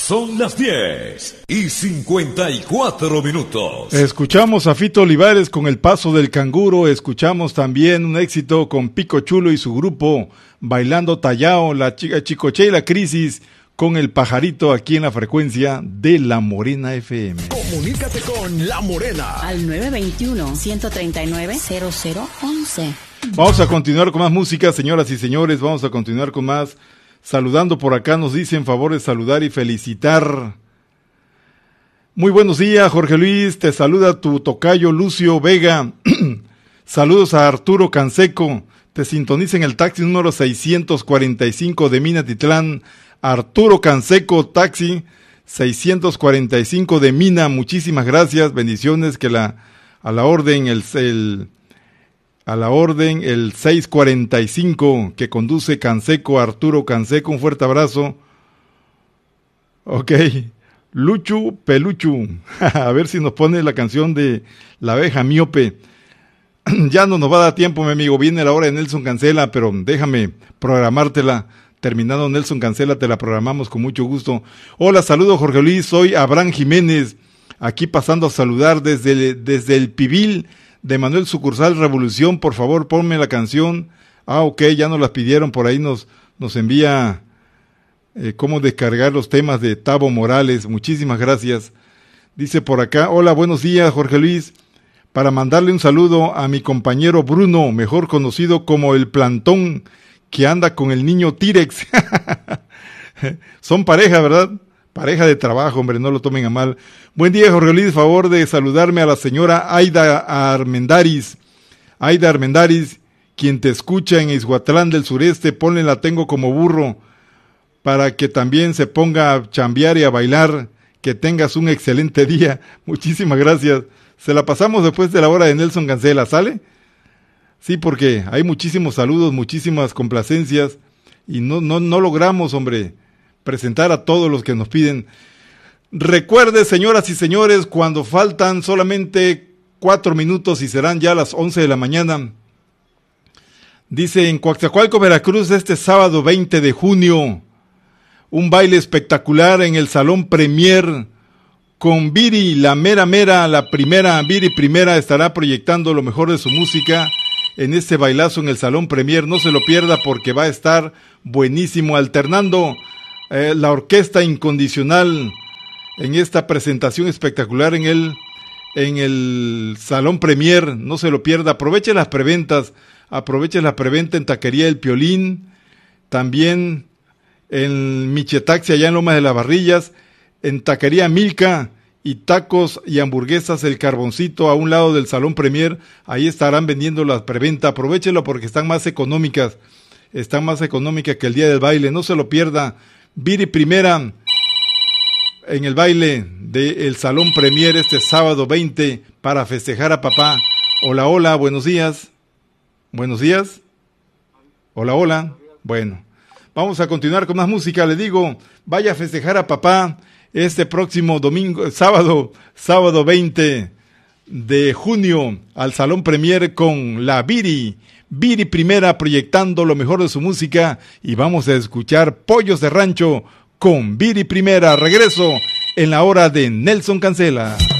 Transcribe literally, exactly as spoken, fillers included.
Son las diez y cincuenta y cuatro minutos. Escuchamos a Fito Olivares con El Paso del Canguro. Escuchamos también un éxito con Pico Chulo y su grupo Bailando Tallao, la chica Chicoche y la Crisis con El Pajarito, aquí en la frecuencia de La Morena F M. Comunícate con La Morena al nueve dos uno, uno tres nueve, cero cero uno uno. Vamos a continuar con más música, señoras y señores. Vamos a continuar con más. Saludando por acá, nos dicen favor de saludar y felicitar. Muy buenos días, Jorge Luis, te saluda tu tocayo Lucio Vega. Saludos a Arturo Canseco, te sintoniza en el taxi número seiscientos cuarenta y cinco de Minatitlán. Arturo Canseco, taxi seiscientos cuarenta y cinco de Mina, muchísimas gracias, bendiciones, que la a la orden el... el A la orden, el seiscientos cuarenta y cinco que conduce Canseco, Arturo Canseco, un fuerte abrazo. Ok, Luchu Peluchu, a ver si nos pone la canción de La Abeja Miope. Ya no nos va a dar tiempo, mi amigo, viene la hora de Nelson Cancela, pero déjame programártela. Terminando Nelson Cancela, te la programamos con mucho gusto. Hola, saludo Jorge Luis, soy Abraham Jiménez, aquí pasando a saludar desde el, desde el Pibil de Manuel Sucursal Revolución. Por favor, ponme la canción. Ah, ok, ya nos las pidieron, por ahí nos, nos envía eh, cómo descargar los temas de Tavo Morales. Muchísimas gracias. Dice por acá, hola, buenos días, Jorge Luis, para mandarle un saludo a mi compañero Bruno, mejor conocido como el Plantón, que anda con el niño T-Rex. Son pareja, ¿verdad? Pareja de trabajo, hombre, no lo tomen a mal. Buen día, Jorge Luis, favor de saludarme a la señora Aida Armendáriz. Aida Armendáriz, quien te escucha en Izhuatlán del Sureste, ponle La Tengo como burro, para que también se ponga a chambear y a bailar. Que tengas un excelente día. Muchísimas gracias. Se la pasamos después de la hora de Nelson Cancela, ¿sale? Sí, porque hay muchísimos saludos, muchísimas complacencias, y no, no, no logramos, hombre, presentar a todos los que nos piden. Recuerde, señoras y señores, cuando faltan solamente cuatro minutos y serán ya las once de la mañana, dice, en Coatzacoalco, Veracruz, este sábado veinte de junio, un baile espectacular en el Salón Premier con Viri, la mera mera, la primera, Viri Primera estará proyectando lo mejor de su música en este bailazo en el Salón Premier. No se lo pierda porque va a estar buenísimo, alternando eh, la orquesta incondicional en esta presentación espectacular en el, en el Salón Premier. No se lo pierda, aproveche las preventas, aproveche la preventa en Taquería El Piolín, también en Michetaxi allá en Lomas de las Barrillas, en Taquería Milka y tacos y hamburguesas El Carboncito a un lado del Salón Premier. Ahí estarán vendiendo la preventa, aprovechelo porque están más económicas, están más económicas que el día del baile. No se lo pierda, Viri Primera en el baile del Salón Premier este sábado veinte para festejar a papá. Hola, hola, buenos días. Buenos días. Hola, hola. Bueno, vamos a continuar con más música. Le digo, vaya a festejar a papá este próximo domingo, sábado, sábado veinte de junio al Salón Premier con la Viri, Viri Primera proyectando lo mejor de su música, y vamos a escuchar Pollos de Rancho con Viri Primera. Regreso en la hora de Nelson Cancela.